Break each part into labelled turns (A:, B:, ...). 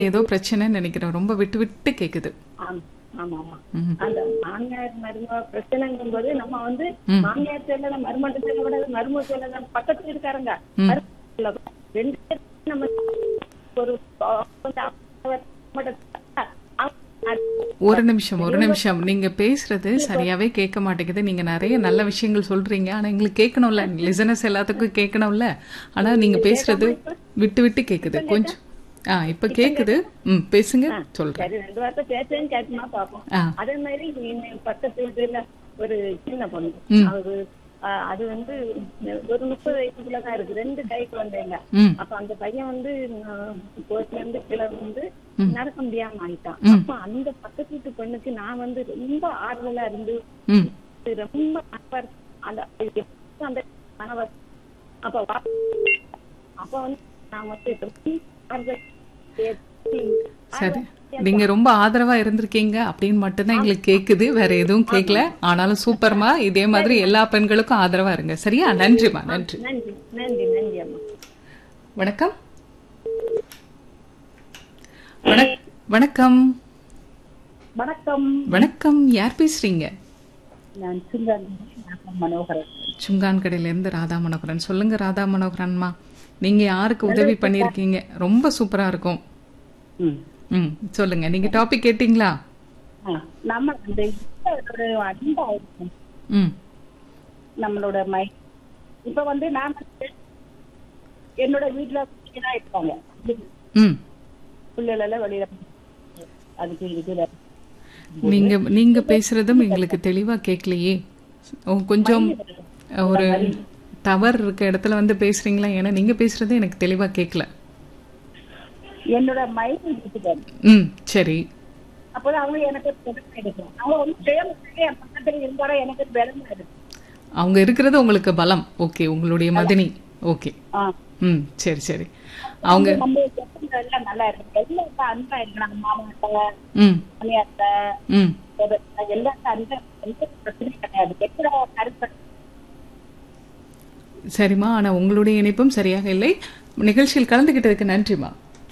A: ஏதோ பிரச்சனைன்னு நினைக்கிறேன். ரொம்ப விட்டு விட்டு கேக்குது.
B: ஆமா ஆமா ஆமா.
A: ம்.
B: அந்த மாமியார் மருமக பிரச்சனைங்கும் போது நம்ம வந்து
A: ம்.
B: மாமியார் செயல மருமட்ட செயல விட மருமக செயல பக்கத்துல இருக்காருங்க.
A: ம்.
B: ரெண்டு பேரும் நம்ம ஒரு
A: ஒரு நிமிஷம். நீங்க பேசுறது சரியாவே கேட்க மாட்டேங்குது. நீங்க நிறைய நல்ல விஷயங்கள் சொல்றீங்க. ஆனா எங்களுக்கு கேட்கணும்ல. லிசனர்ஸ் எல்லாத்துக்கும் கேட்கணும்ல. ஆனா நீங்க பேசுறது விட்டு விட்டு கேக்குது. கொஞ்சம் இப்ப கேக்குது. பேசுங்க. சொல்றேன்.
B: சரி, 2 வார்த்தை பேசுன்னு கேட்டுமா பாப்போம். அதே மாதிரி பக்கத்து வீட்டுல ஒரு சின்ன பொண்ணு, அவரு அது வந்து ஒரு 30 வயசுக்குள்ளதான் இருக்கு. 2 கை குழந்தைங்க. அப்ப அந்த பையன் வந்து கோர்ட்ல இருந்து கீழே வந்து நடக்க முடியாம ஆயிட்டான். அப்ப அந்த பக்கத்து வீட்டு பெண்ணுக்கு நான் வந்து ரொம்ப ஆறுதலா இருந்து ரொம்ப அந்த அந்த கணவர் அப்ப வந்து நான் வந்து
A: சரி, நீங்க ரொம்ப ஆதரவா இருந்திருக்கீங்க அப்படின்னு மட்டும்தான் எங்களுக்கு கேக்குது. வேற எதுவும் கேட்கல. ஆனாலும் சூப்பர்மா. இதே மாதிரி எல்லா பெண்களுக்கும் ஆதரவா இருங்க. சரியா? நன்றிமா. நன்றி.
B: நன்றி நன்றி நன்றி அம்மா.
A: வணக்கம். வணக்கம்.
B: வணக்கம்.
A: வணக்கம். யார் பேசுறீங்க?
B: நான் மனோகரன்.
A: சுங்கான் கடையில இருந்து ராதா மனோகரன். சொல்லுங்க ராதா மனோகரன்மா, நீங்க யாருக்கு உதவி பண்ணிருக்கீங்க? ரொம்ப சூப்பரா இருக்கும். சொல்லுங்க. நீங்க டாபிக் கேட்டீங்களா?
B: நம்ம நம்மளோட இப்ப வந்து நான் என்னோட வீட்டுல இருப்பாங்க பிள்ளைகள வெளியில அதுக்கு
A: நீங்க பேசுறதும் எங்களுக்கு தெளிவா கேட்கலையே. கொஞ்சம் ஒரு டவர் இருக்க இடத்துல வந்து பேசுறீங்களா? ஏன்னா நீங்க பேசுறது எனக்கு தெளிவா கேட்கல.
B: என்னோட
A: சரி.
B: அப்போது அவங்க எனக்கு அவங்க பக்கத்துல இருந்தாலும் எனக்கு பலம் இருக்கு.
A: அவங்க இருக்கிறது உங்களுக்கு பலம். ஓகே, உங்களுடைய மதினி. ஓகே. சரி சரி. அவங்க
B: எல்லாம் நல்லா இருக்கு. எல்லாம் அன்பா இருக்கலாம். மாமாட்ட எல்லாருக்கும் அந்த பிரச்சனை கிடையாது.
A: சரிம்மா. ஆனா உங்களுடைய இணைப்பும் சரியாக இல்லை. நிகழ்ச்சியில் கலந்துகிட்டதுக்கு நன்றிமா.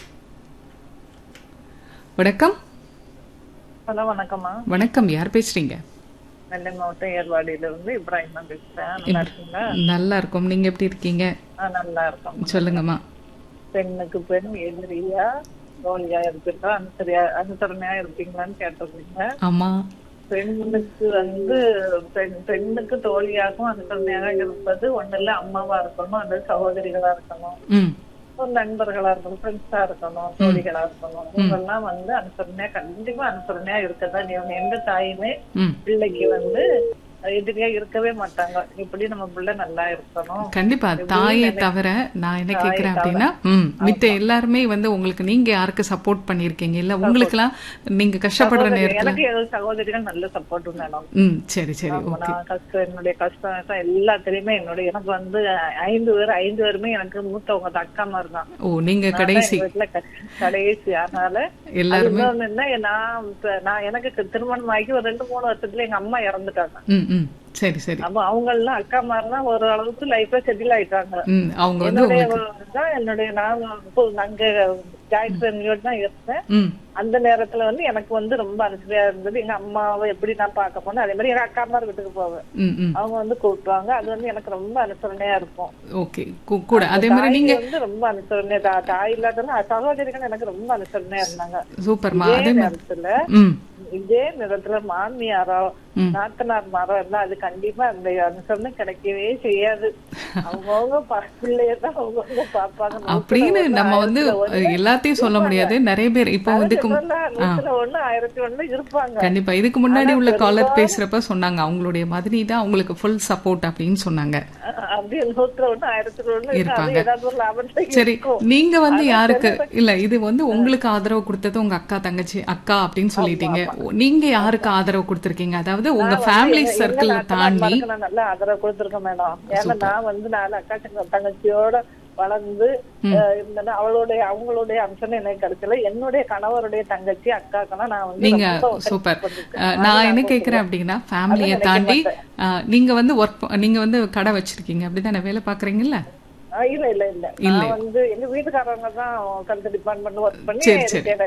A: வணக்கம்.
C: ஹலோ, வணக்கம்மா.
A: வணக்கம். யார் பேசுறீங்க?
C: நெல்லை மாவட்டம் ஏர்வாடியில இருந்து இப்ராஹிமா பேசுறேன். நல்லா இருக்கீங்களா?
A: நல்லா இருக்கும். நீங்க எப்படி இருக்கீங்க?
C: நல்லா இருக்கோம்.
A: சொல்லுங்கம்மா.
C: பெண்ணுக்கு பெண் எதிரியா தோழியா இருப்பீங்களா, அனுசரணையா இருப்பீங்களான்னு கேட்டிருக்கீங்க.
A: ஆமா.
C: பெண்ணுக்கு வந்து பெண்ணுக்கு தோழியாகவும் அனுசரணையாக இருப்பது ஒண்ணு இல்ல, அம்மாவா இருக்கணும் அல்லது சகோதரிகளா இருக்கணும், ஒரு நண்பர்களா இருக்கணும், ஃப்ரெண்ட்ஸா இருக்கணும், தோழிகளா இருக்கணும். இவங்கெல்லாம் வந்து அனுசரணையா கண்டிப்பா அனுசரணையா இருக்கதான். எந்த தாயுமே பிள்ளைக்கு வந்து எதிரியா இருக்கவே மாட்டாங்க. இப்படி நம்ம பிள்ளை நல்லா இருக்கணும்.
A: கண்டிப்பா. தாயை தவிர நான் என்ன கேக்குறேன் அப்படின்னா, மித்த எல்லாருமே வந்து உங்களுக்கு நீங்க யாருக்கு சப்போர்ட் பண்ணிருக்கீங்க? இல்ல உங்களுக்கு எல்லாம் நீங்க கஷ்டப்படுற நேரத்துல
C: எனக்கு சகோதரிகள் நல்ல சப்போர்ட் வேணும்.
A: சரி சரி.
C: என்னுடைய கஷ்டம் எல்லாத்திலயுமே எனக்கு வந்து 5 பேருமே எனக்கு மூத்தவங்க அக்கா மாதிரி தான்.
A: ஓ, நீங்க கடைசி
C: கடைசி. அதனால
A: எல்லாருமே
C: நான் எனக்கு திருமணம் ஆகி ஒரு 2-3 வருஷத்துல எங்க அம்மா இறந்துட்டாங்க.
A: சரி சரி.
C: அப்ப அவங்க எல்லாம் அக்கா மாதிரினா ஒரு அளவுக்கு லைஃப்ல செட்டில் ஆயிட்டாங்க.
A: அவங்க
C: என்னுடைய நான் அங்க ஜாயிண்ட் ஃபேமிலியோட தான் இருந்தேன். அந்த நேரத்துல வந்து எனக்கு வந்து ரொம்ப அனுசரியா இருந்தது. எங்க அம்மாவை எப்படி நான் பார்க்க போனேன், அதே மாதிரி எங்க அக்கா மாதிரி வீட்டுக்கு போவேன். அவங்க வந்து கூப்பிடுவாங்க. அது வந்து எனக்கு ரொம்ப அனுசரணையா இருக்கும்.
A: ஓகே, கூட அதே மாதிரி நீங்க
C: வந்து ரொம்ப அனுசரணையா, தாய் இல்லாத சகோதரிகள் எனக்கு ரொம்ப அனுசரணையா இருந்தாங்க.
A: சூப்பர்மா.
C: அதே நேரத்துல இதே நேரத்துல மாமியாரோ நாத்தனார் மாரோ இருந்தா அது கண்டிப்பா அந்த அனுசரணை கிடைக்கவே செய்யாது. அவங்கவுங்க பிள்ளையதான் அவங்கவுங்க பாப்பாங்க
A: அப்படின்னு நம்ம வந்து எல்லாத்தையும் சொல்ல முடியாது. நிறைய பேர் இப்போ இதுக்கு
C: 100 1001 இருப்பாங்க.
A: கண்டிப்பா. இதுக்கு முன்னாடி உள்ள காலர் பேசுறப்ப சொன்னாங்க அவங்களுடைய மதினி தான் அவங்களுக்கு ஃபுல் சப்போர்ட் அப்படின்னு சொன்னாங்க. இருப்பாங்க. சரி, நீங்க வந்து யாருக்கு இல்ல இது வந்து உங்களுக்கு ஆதரவு கொடுத்தது உங்க அக்கா தங்கச்சி அக்கா அப்படின்னு சொல்லிட்டீங்க. நீங்க யாருக்கு ஆதரவு கொடுத்திருக்கீங்க? அதாவது உங்க ஃபேமிலி சர்க்கிள் தாண்டி
C: நல்லா ஆதரவு கொடுத்திருக்கேன் மேடம். ஏன்னா நான் வந்து 4 அக்கா தங்கச்சியோட வளர்ந்து இருந்தேன். அவங்களுடைய அம்சம் எனக்கு கிடைக்கல. என்னுடைய கணவருடைய தங்கச்சி அக்காக்கனா நான் வந்து
A: நீங்க சூப்பர். நான் என்ன கேக்குறேன் அப்படின்னா, ஃபேமிலியை தாண்டி நீங்க வந்து நீங்க வந்து கடை வச்சிருக்கீங்க அப்படிதானே? வேலை பாக்குறீங்கல்ல?
C: இல்ல இல்ல இல்ல நான் வந்து எங்க வீட்டுக்காரங்க தான் கல்ச்சர் டிபார்ட்மெண்ட் ஒர்க் பண்ணி
A: சரி, சரி.
C: ரிட்டையர்ட்